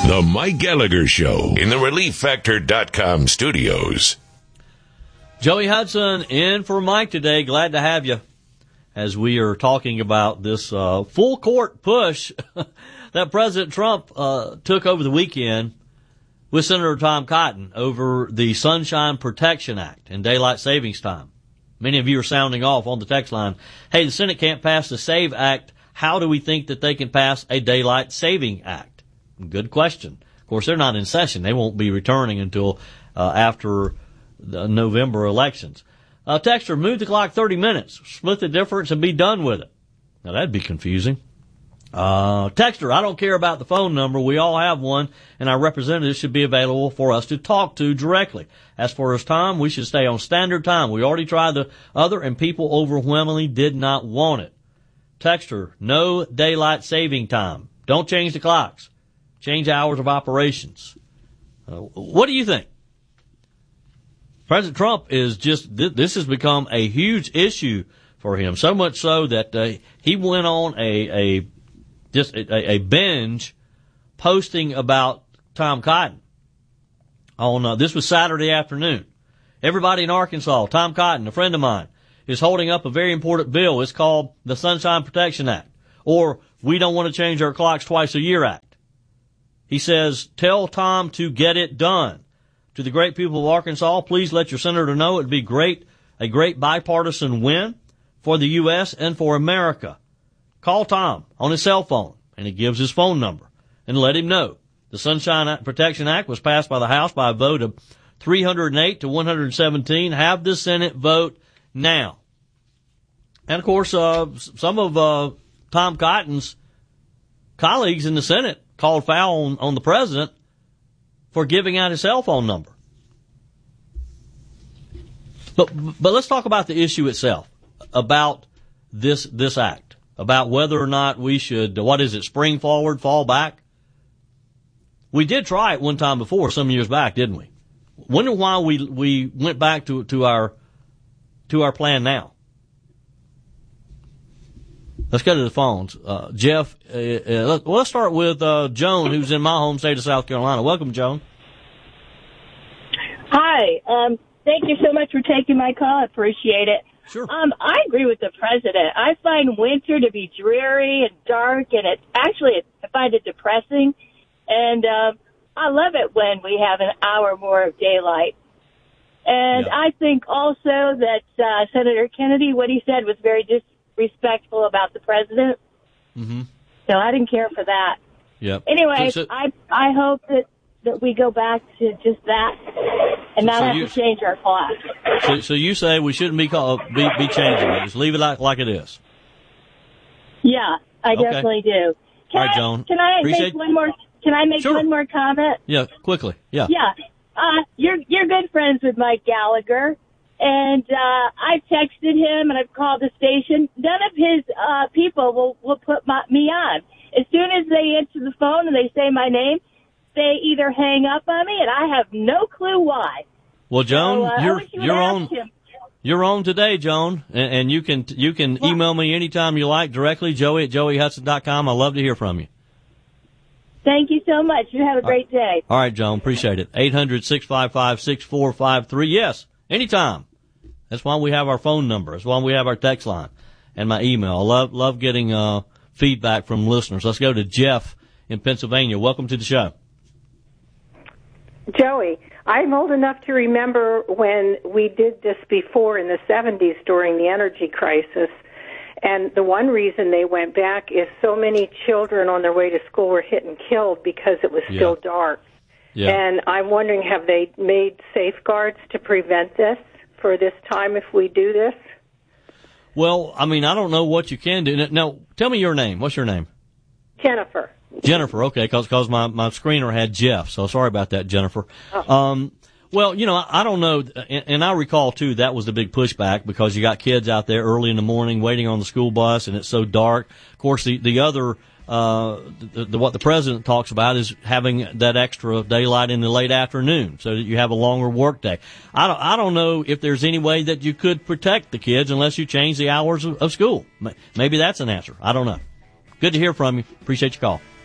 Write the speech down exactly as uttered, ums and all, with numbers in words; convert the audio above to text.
The Mike Gallagher Show in the relief factor dot com studios. Joey Hudson in for Mike today. Glad to have you as we are talking about this uh, full court push that President Trump uh, took over the weekend with Senator Tom Cotton over the Sunshine Protection Act and daylight savings time. Many of you are sounding off on the text line. Hey, the Senate can't pass the SAVE Act. How do we think that they can pass a daylight saving act? Good question. Of course, they're not in session. They won't be returning until uh, after the November elections. Uh, Texter, move the clock thirty minutes. Split the difference and be done with it. Now, that'd be confusing. Uh, Texter, I don't care about the phone number. We all have one, and our representatives should be available for us to talk to directly. As for his time, we should stay on standard time. We already tried the other, and people overwhelmingly did not want it. Texter, no daylight saving time. Don't change the clocks. Change hours of operations. Uh, what do you think? President Trump is just, th- this has become a huge issue for him, so much so that uh, he went on a, a just a, a binge posting about Tom Cotton. On uh, this was Saturday afternoon. Everybody in Arkansas, Tom Cotton, a friend of mine, is holding up a very important bill. It's called the Sunshine Protection Act, or We Don't Want to Change Our Clocks Twice a Year Act. He says, tell Tom to get it done. To the great people of Arkansas, please let your senator know it would be great, a great bipartisan win for the U S and for America. Call Tom on his cell phone, and he gives his phone number, and let him know. The Sunshine Protection Act was passed by the House by a vote of three hundred eight to one hundred seventeen. Have the Senate vote now. And, of course, uh, some of uh, Tom Cotton's colleagues in the Senate called foul on, on the president for giving out his cell phone number. But but let's talk about the issue itself, about this this act, about whether or not we should, what is it, spring forward, fall back? We did try it one time before, some years back, didn't we? Wonder why we we went back to to our to our plan now. Let's go to the phones. Uh, Jeff, uh, uh, well, let's start with uh, Joan, who's in my home state of South Carolina. Welcome, Joan. Hi. Um, thank you so much for taking my call. I appreciate it. Sure. Um, I agree with the president. I find winter to be dreary and dark, and it actually I find it depressing. And um, I love it when we have an hour more of daylight. And yeah. I think also that uh, Senator Kennedy, what he said was very dis- respectful about the president. Mm-hmm. So I didn't care for that. Yep. Anyway, so, so, I I hope that, that we go back to just that and not so have you, to change our clock. So, so you say we shouldn't be call, be, be changing it. Just leave it like, like it is. Yeah, I Okay. definitely do. Can All right, I, Joan. Can I Appreciate- make one more? Can I make Sure. one more comment? Yeah, quickly. Yeah. Yeah. Uh, you're you're good friends with Mike Gallagher. And uh, I've texted him and I've called the station. None of his uh, people will, will put my, me on. As soon as they answer the phone and they say my name, they either hang up on me, and I have no clue why. Well, Joan, so, uh, you're you you're ask on him. you're on today, Joan, and, and you can you can email me anytime you like directly, Joey at joey hudson dot com. I love to hear from you. Thank you so much. You have a great day. All right, Joan, appreciate it. eight hundred, six five five, six four five three. Yes, anytime. That's why we have our phone number. That's why we have our text line and my email. I love, love getting, uh, feedback from listeners. Let's go to Jeff in Pennsylvania. Welcome to the show. Joey, I'm old enough to remember when we did this before in the seventies during the energy crisis. And the one reason they went back is so many children on their way to school were hit and killed because it was Yeah. still dark. Yeah. And I'm wondering, have they made safeguards to prevent this for this time if we do this? Well, I mean, I don't know what you can do. Now, tell me your name. What's your name? Jennifer. Jennifer, okay, because cause my, my screener had Jeff, so sorry about that, Jennifer. Oh. Um, well, you know, I, I don't know, and, and I recall, too, that was the big pushback because you got kids out there early in the morning waiting on the school bus, and it's so dark. Of course, the, the other uh, the, the, what the president talks about is having that extra daylight in the late afternoon so that you have a longer work day. I don't, I don't know if there's any way that you could protect the kids unless you change the hours of, of school. Maybe that's an answer. I don't know. Good to hear from you. Appreciate your call.